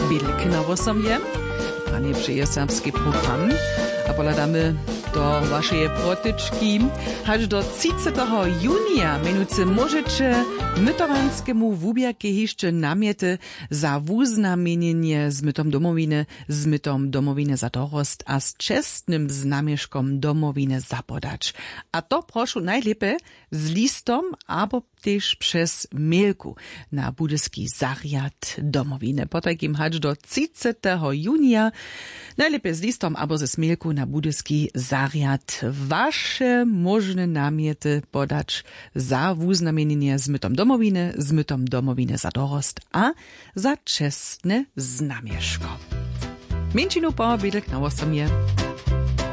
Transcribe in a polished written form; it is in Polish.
Wielkie na 8 je. Panie przyje serbski program. A poladamy do waszej protyczki. Aż do 30. junia minuty możecie mytowanskiemu wubierke jeszcze namiety za wuznamienienie z mytom domowiny za dorost a z czestnym znamieszkom domowiny zapodać. A to proszę najlepiej z listom albo też przez mailku na budyski zariad domowiny. Po takim hać do 30. junia najlepiej z listom albo ze mailku na budyski zariad wasze możne namiety podać za wuznamienienie z mytom domowiny za dorost a za czestne znamieszko. Mięcinu po Bielek na 8.